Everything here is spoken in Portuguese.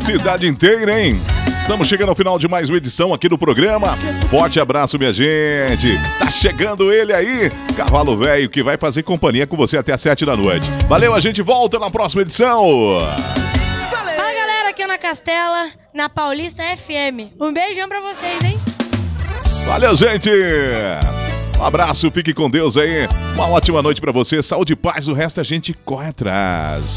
cidade inteira, hein? Estamos chegando ao final de mais uma edição aqui do programa. Forte abraço, minha gente. Tá chegando ele aí, Cavalo Velho, que vai fazer companhia com você até às 7 da noite. Valeu, a gente volta na próxima edição. Fala, galera, aqui é na Castela, na Paulista FM. Um beijão pra vocês, hein? Valeu, gente. Um abraço, fique com Deus aí. Uma ótima noite pra você. Saúde e paz, o resto a gente corre atrás.